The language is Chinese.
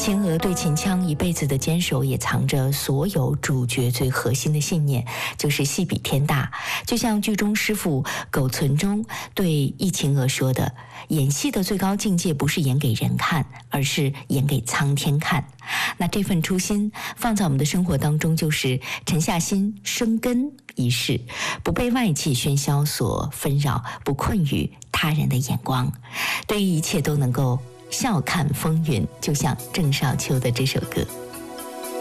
秦娥对秦腔一辈子的坚守，也藏着所有主角最核心的信念，就是戏比天大。就像剧中师傅苟存中对易秦娥说的，演戏的最高境界不是演给人看，而是演给苍天看。那这份初心放在我们的生活当中，就是沉下心生根一世，不被外界喧嚣所纷扰，不困于他人的眼光，对于一切都能够笑看风云，就像郑少秋的这首歌。